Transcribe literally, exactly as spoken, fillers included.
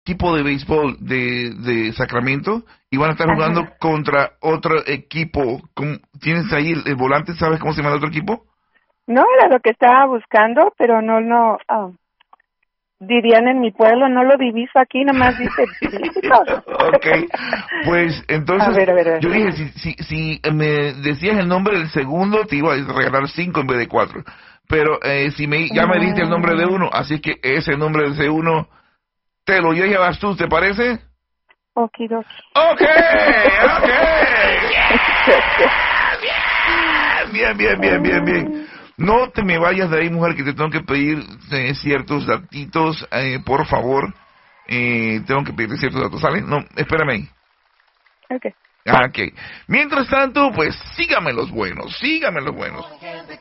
equipo de béisbol de, de Sacramento y van a estar jugando Ajá. contra otro equipo. ¿Cómo- ¿Tienes ahí el, el volante? ¿Sabes cómo se llama el otro equipo? No era lo que estaba buscando, pero no, no, ah, dirían en mi pueblo, no lo diviso aquí, nomás dice bíblico. Ok, pues entonces, A ver, a ver, a ver. yo dije, si, si, si me decías el nombre del segundo, te iba a regalar cinco en vez de cuatro. Pero eh, si me, ya me diste el nombre de Mm, uno, así que ese nombre de ese uno te lo llevas tú, ¿te parece? okidoki. Ok, ok. Bien, bien, bien, bien, bien. No te me vayas de ahí, mujer, que te tengo que pedir eh, ciertos datitos, eh, por favor. Eh, tengo que pedirte ciertos datos, ¿sale? No, espérame ahí. Okay. Ah, ok. Mientras tanto, pues sígame los buenos, sígame los buenos.